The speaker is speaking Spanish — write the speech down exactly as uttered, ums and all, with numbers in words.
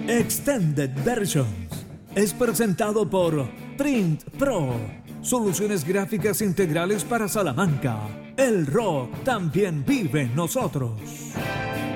Extended Versions es presentado por Print Pro, soluciones gráficas integrales para Salamanca. El rock también vive en nosotros.